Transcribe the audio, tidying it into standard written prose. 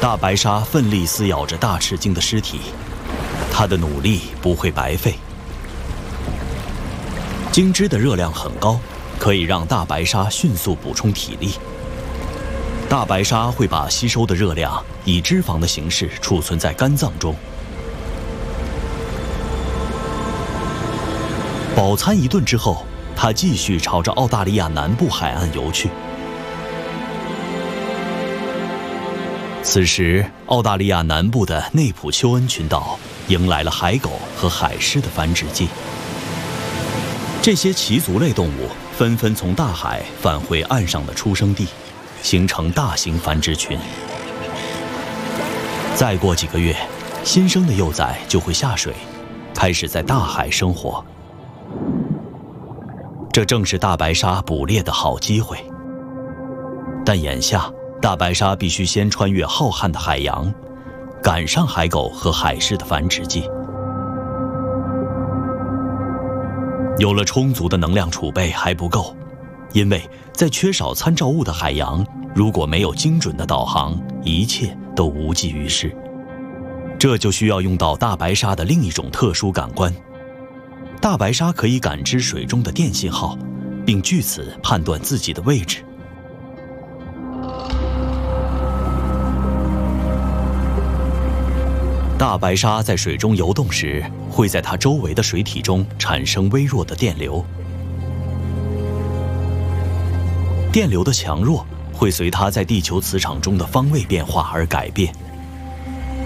大白鲨奋力撕咬着大赤鲸的尸体，它的努力不会白费。鲸脂的热量很高，可以让大白鲨迅速补充体力。大白鲨会把吸收的热量以脂肪的形式储存在肝脏中。饱餐一顿之后，它继续朝着澳大利亚南部海岸游去。此时，澳大利亚南部的内普丘恩群岛迎来了海狗和海狮的繁殖季。这些鳍足类动物纷纷从大海返回岸上的出生地，形成大型繁殖群。再过几个月，新生的幼崽就会下水，开始在大海生活。这正是大白鲨捕猎的好机会。但眼下，大白鲨必须先穿越浩瀚的海洋，赶上海狗和海狮的繁殖季。有了充足的能量储备还不够，因为在缺少参照物的海洋，如果没有精准的导航，一切都无济于事。这就需要用到大白鲨的另一种特殊感官。大白鲨可以感知水中的电信号，并据此判断自己的位置。大白鲨在水中游动时，会在它周围的水体中产生微弱的电流。电流的强弱会随它在地球磁场中的方位变化而改变。